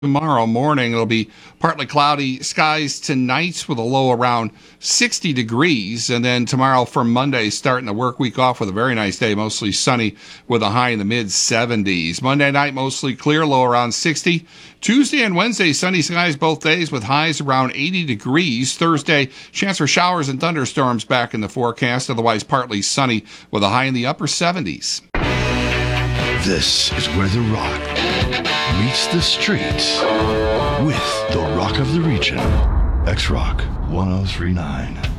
Tomorrow morning, it'll be partly cloudy skies tonight with a low around 60 degrees. And then tomorrow for Monday, starting the work week off with a very nice day, mostly sunny with a high in the mid 70s. Monday night, mostly clear, low around 60. Tuesday and Wednesday, sunny skies both days with highs around 80 degrees. Thursday, chance for showers and thunderstorms back in the forecast, otherwise partly sunny with a high in the upper 70s. This is where the rock meets the streets with the rock of the region, X-Rock 1039.